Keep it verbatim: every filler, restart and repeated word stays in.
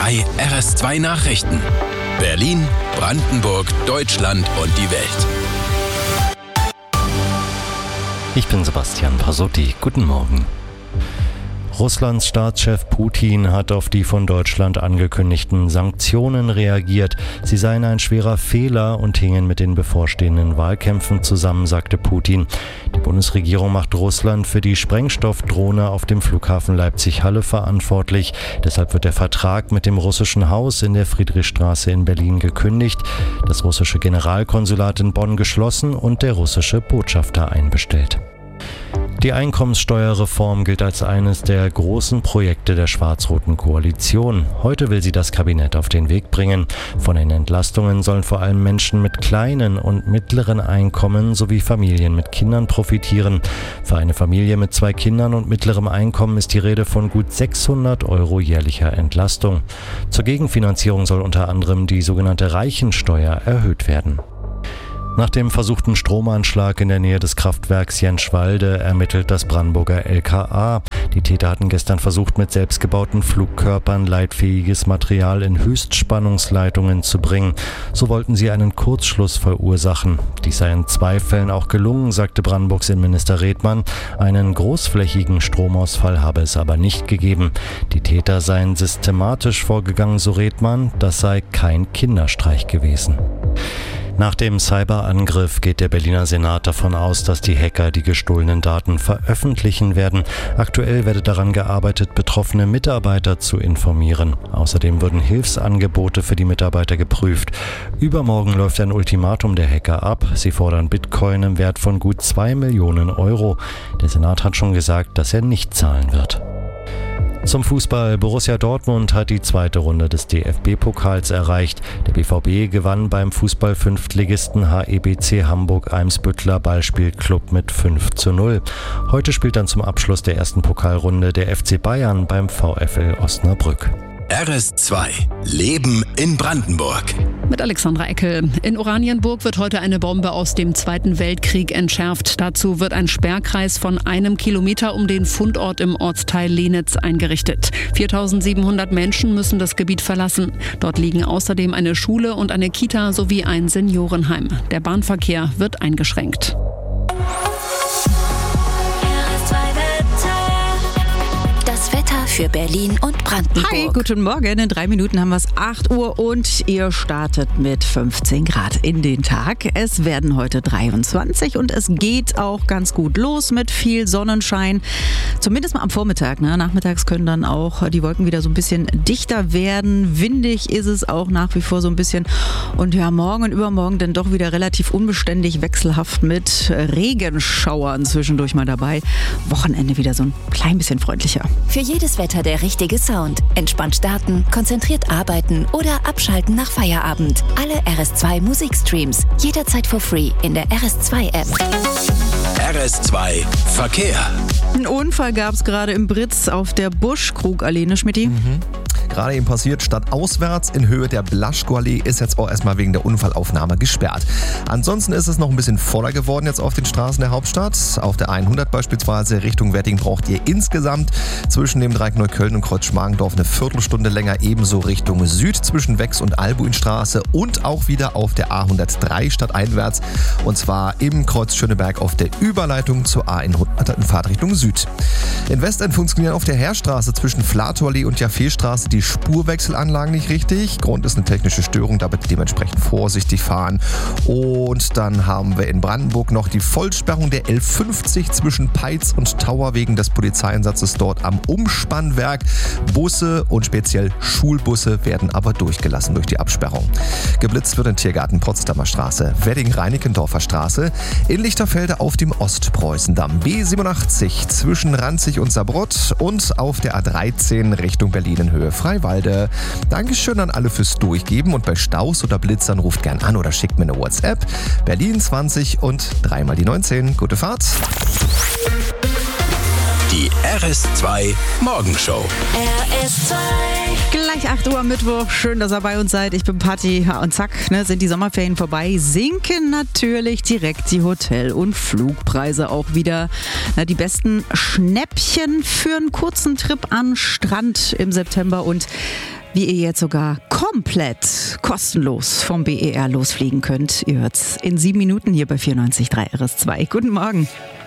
zwei R S zwei Nachrichten. Berlin, Brandenburg, Deutschland und die Welt. Ich bin Sebastian Pasotti. Guten Morgen. Russlands Staatschef Putin hat auf die von Deutschland angekündigten Sanktionen reagiert. Sie seien ein schwerer Fehler und hingen mit den bevorstehenden Wahlkämpfen zusammen, sagte Putin. Die Bundesregierung macht Russland für die Sprengstoffdrohne auf dem Flughafen Leipzig-Halle verantwortlich. Deshalb wird der Vertrag mit dem russischen Haus in der Friedrichstraße in Berlin gekündigt, das russische Generalkonsulat in Bonn geschlossen und der russische Botschafter einbestellt. Die Einkommenssteuerreform gilt als eines der großen Projekte der schwarz-roten Koalition. Heute will sie das Kabinett auf den Weg bringen. Von den Entlastungen sollen vor allem Menschen mit kleinen und mittleren Einkommen sowie Familien mit Kindern profitieren. Für eine Familie mit zwei Kindern und mittlerem Einkommen ist die Rede von gut sechshundert Euro jährlicher Entlastung. Zur Gegenfinanzierung soll unter anderem die sogenannte Reichensteuer erhöht werden. Nach dem versuchten Stromanschlag in der Nähe des Kraftwerks Jenschwalde ermittelt das Brandenburger L K A. Die Täter hatten gestern versucht, mit selbstgebauten Flugkörpern leitfähiges Material in Höchstspannungsleitungen zu bringen. So wollten sie einen Kurzschluss verursachen. Dies sei in zwei Fällen auch gelungen, sagte Brandenburgs Innenminister Redmann. Einen großflächigen Stromausfall habe es aber nicht gegeben. Die Täter seien systematisch vorgegangen, so Redmann. Das sei kein Kinderstreich gewesen. Nach dem Cyberangriff geht der Berliner Senat davon aus, dass die Hacker die gestohlenen Daten veröffentlichen werden. Aktuell werde daran gearbeitet, betroffene Mitarbeiter zu informieren. Außerdem würden Hilfsangebote für die Mitarbeiter geprüft. Übermorgen läuft ein Ultimatum der Hacker ab. Sie fordern Bitcoin im Wert von gut zwei Millionen Euro. Der Senat hat schon gesagt, dass er nicht zahlen wird. Zum Fußball. Borussia Dortmund hat die zweite Runde des D F B-Pokals erreicht. Der B V B gewann beim Fußball-Fünftligisten H E B C Hamburg-Eimsbüttler Ballspielclub mit fünf zu null. Heute spielt dann zum Abschluss der ersten Pokalrunde der F C Bayern beim VfL Osnabrück. R S zwei. Leben in Brandenburg. Mit Alexandra Eckel. In Oranienburg wird heute eine Bombe aus dem Zweiten Weltkrieg entschärft. Dazu wird ein Sperrkreis von einem Kilometer um den Fundort im Ortsteil Lenitz eingerichtet. viertausendsiebenhundert Menschen müssen das Gebiet verlassen. Dort liegen außerdem eine Schule und eine Kita sowie ein Seniorenheim. Der Bahnverkehr wird eingeschränkt. Für Berlin und Brandenburg. Hi, guten Morgen. In drei Minuten haben wir es acht Uhr und ihr startet mit fünfzehn Grad in den Tag. Es werden heute dreiundzwanzig und es geht auch ganz gut los mit viel Sonnenschein. Zumindest mal am Vormittag. Ne? Nachmittags können dann auch die Wolken wieder so ein bisschen dichter werden. Windig ist es auch nach wie vor so ein bisschen. Und ja, morgen und übermorgen dann doch wieder relativ unbeständig, wechselhaft mit Regenschauern zwischendurch mal dabei. Wochenende wieder so ein klein bisschen freundlicher. Für jedes Wetter der richtige Sound. Entspannt starten, konzentriert arbeiten oder abschalten nach Feierabend. Alle R S zwei Musikstreams. Jederzeit for free in der R S zwei App. R S zwei Verkehr. Ein Unfall gab es gerade im Britz auf der Buschkrugallee, ne Schmidti? Mhm. Gerade eben passiert, stadtauswärts in Höhe der Blaschko-Allee ist jetzt auch erstmal wegen der Unfallaufnahme gesperrt. Ansonsten ist es noch ein bisschen voller geworden jetzt auf den Straßen der Hauptstadt. Auf der hundert beispielsweise Richtung Wedding braucht ihr insgesamt zwischen dem Dreieck Neukölln und Kreuz Schmargendorf eine Viertelstunde länger, ebenso Richtung Süd zwischen Wex und Albuinstraße und auch wieder auf der A hundertdrei stadteinwärts und zwar im Kreuz Schöneberg auf der Überleitung zur A hundert in Fahrtrichtung Süd. In Westend funktionieren auf der Heerstraße zwischen Flatoallee und Jaffeestraße die Spurwechselanlagen nicht richtig. Grund ist eine technische Störung, da bitte dementsprechend vorsichtig fahren. Und dann haben wir in Brandenburg noch die Vollsperrung der L fünfzig zwischen Peitz und Tauer wegen des Polizeieinsatzes dort am Umspannwerk. Busse und speziell Schulbusse werden aber durchgelassen durch die Absperrung. Geblitzt wird in Tiergarten Potsdamer Straße, Wedding-Reinickendorfer Straße, in Lichterfelde auf dem Ostpreußendamm, B siebenundachtzig zwischen Ranzig und Saarbrott und auf der A dreizehn Richtung Berlin in Höhe Freiwalde. Dankeschön an alle fürs Durchgeben und bei Staus oder Blitzern ruft gern an oder schickt mir eine WhatsApp. Berlin zwanzig und dreimal die neunzehn. Gute Fahrt. Die R S zwei Morgenshow. R S zwei. Gleich acht Uhr am Mittwoch. Schön, dass ihr bei uns seid. Ich bin Patti. Ja, und zack, ne, sind die Sommerferien vorbei. Sinken natürlich direkt die Hotel- und Flugpreise auch wieder. Na, die besten Schnäppchen für einen kurzen Trip an Strand im September und wie ihr jetzt sogar komplett kostenlos vom B E R losfliegen könnt. Ihr hört's in sieben Minuten hier bei vierundneunzig Komma drei R S zwei. Guten Morgen.